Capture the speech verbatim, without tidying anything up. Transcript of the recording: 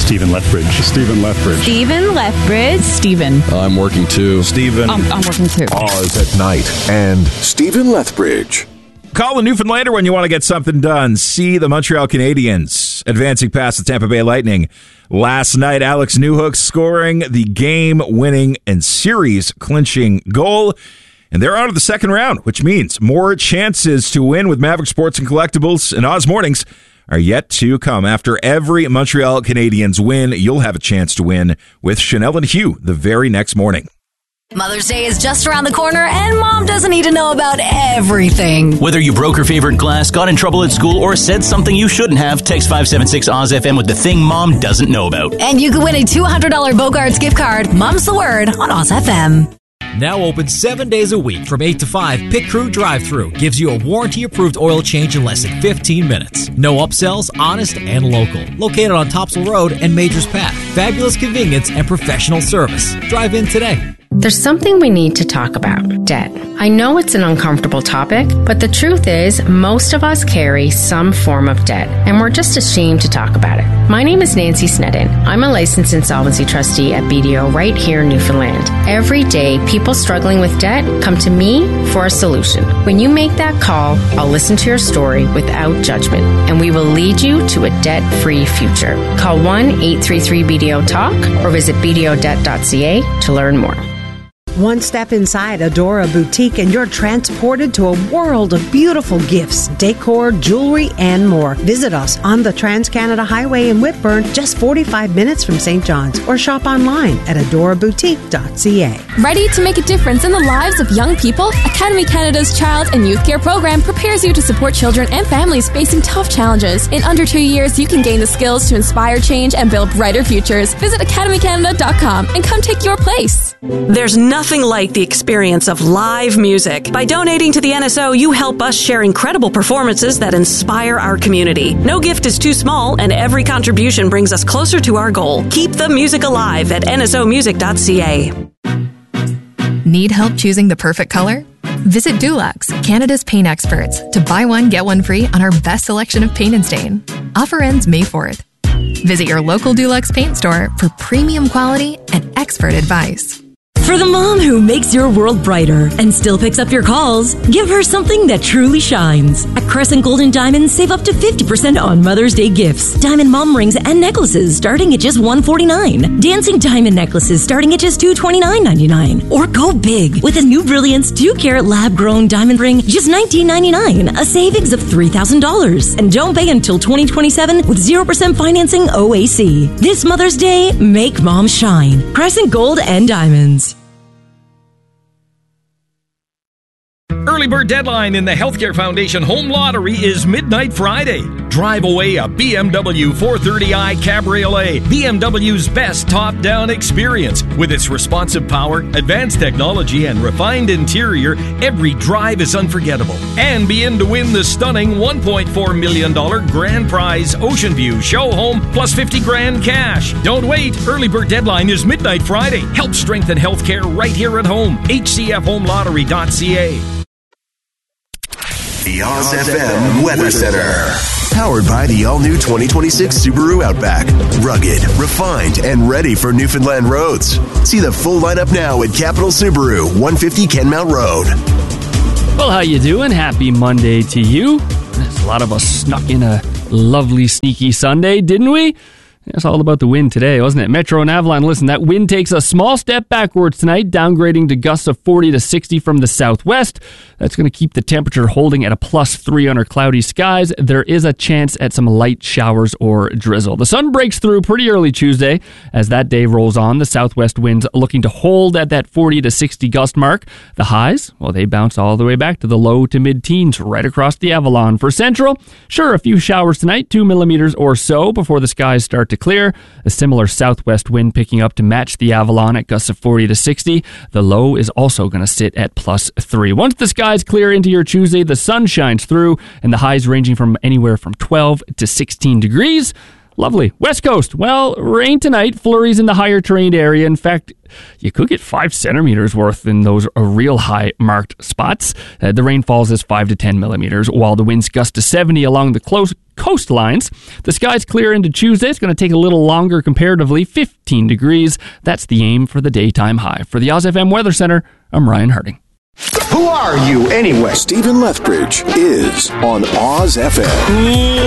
Stephen Lethbridge. Stephen Lethbridge. Stephen Lethbridge. Stephen. I'm working too. Stephen. I'm, I'm working too. Oz at Night and Stephen Lethbridge. Call a Newfoundlander when you want to get something done. See the Montreal Canadiens advancing past the Tampa Bay Lightning. Last night, Alex Newhook scoring the game-winning and series-clinching goal. And they're out of the second round, which means more chances to win with Maverick Sports and Collectibles and Oz Mornings are yet to come. After every Montreal Canadiens win, you'll have a chance to win with Chanel and Hugh the very next morning. Mother's Day is just around the corner, and Mom doesn't need to know about everything. Whether you broke her favorite glass, got in trouble at school, or said something you shouldn't have, text five seven six Oz F M with the thing Mom doesn't know about. And you can win a two hundred dollars Bogarts gift card. Mom's the word on Oz F M. Now open seven days a week from eight to five, Pit Crew Drive-Thru gives you a warranty-approved oil change in less than fifteen minutes. No upsells, honest and local. Located on Topsail Road and Majors Path. Fabulous convenience and professional service. Drive in today. There's something we need to talk about, debt. I know it's an uncomfortable topic, but the truth is most of us carry some form of debt, and we're just ashamed to talk about it. My name is Nancy Snedden. I'm a licensed insolvency trustee at B D O right here in Newfoundland. Every day, people struggling with debt come to me for a solution. When you make that call, I'll listen to your story without judgment, and we will lead you to a debt-free future. Call one eight three three B D O talk or visit b d o debt dot c a to learn more. One step inside Adora Boutique and you're transported to a world of beautiful gifts, decor, jewelry, and more. Visit us on the Trans-Canada Highway in Whitburn, just forty-five minutes from Saint John's, or shop online at adora boutique dot c a. Ready to make a difference in the lives of young people? Academy Canada's Child and Youth Care Program prepares you to support children and families facing tough challenges. In under two years, you can gain the skills to inspire change and build brighter futures. Visit academy canada dot com and come take your place. There's nothing like the experience of live music. By donating to the N S O, you help us share incredible performances that inspire our community. No gift is too small, and every contribution brings us closer to our goal. Keep the music alive at n s o music dot c a. Need help choosing the perfect color? Visit Dulux, Canada's paint experts, to buy one, get one free on our best selection of paint and stain. Offer ends May fourth. Visit your local Dulux paint store for premium quality and expert advice. For the mom who makes your world brighter and still picks up your calls, give her something that truly shines. At Crescent Gold and Diamonds, save up to fifty percent on Mother's Day gifts. Diamond mom rings and necklaces starting at just one hundred forty-nine dollars. Dancing diamond necklaces starting at just two hundred twenty-nine ninety-nine. Or go big with a new Brilliance two carat lab-grown diamond ring, just nineteen ninety-nine, a savings of three thousand dollars. And don't pay until twenty twenty-seven with zero percent financing O A C. This Mother's Day, make mom shine. Crescent Gold and Diamonds. Early bird deadline in the Healthcare Foundation Home Lottery is midnight Friday. Drive away a B M W four thirty i Cabriolet, B M W's best top-down experience. With its responsive power, advanced technology, and refined interior, every drive is unforgettable. And be in to win the stunning one point four million dollars grand prize Ocean View Show Home plus fifty grand cash. Don't wait. Early bird deadline is midnight Friday. Help strengthen healthcare right here at home. H C F home lottery dot c a. The Oz F M Weather Center. Powered by the all-new twenty twenty-six Subaru Outback. Rugged, refined, and ready for Newfoundland roads. See the full lineup now at Capital Subaru, one fifty Kenmount Road. Well, how you doing? Happy Monday to you. There's a lot of us snuck in a lovely, sneaky Sunday, didn't we? It's all about the wind today, wasn't it? Metro and Avalon, listen, that wind takes a small step backwards tonight, downgrading to gusts of forty to sixty from the southwest. That's going to keep the temperature holding at a plus three under cloudy skies. There is a chance at some light showers or drizzle. The sun breaks through pretty early Tuesday. As that day rolls on, the southwest winds looking to hold at that forty to sixty gust mark. The highs, well, they bounce all the way back to the low to mid-teens right across the Avalon. For Central, sure, a few showers tonight, two millimeters or so before the skies start to clear. A similar southwest wind picking up to match the Avalon at gusts of forty to sixty. The low is also going to sit at plus three. Once the skies clear into your Tuesday, the sun shines through, and the highs ranging from anywhere from twelve to sixteen degrees. Lovely. West Coast, well, rain tonight, flurries in the higher terrain area. In fact, you could get five centimeters worth in those real high marked spots. Uh, the rain falls as five to ten millimeters, while the winds gust to seventy along the close coastlines. The sky's clear into Tuesday. It's going to take a little longer comparatively, fifteen degrees. That's the aim for the daytime high. For the Oz F M Weather Center, I'm Ryan Harding. Who are you anyway? Stephen Lethbridge is on Oz F M.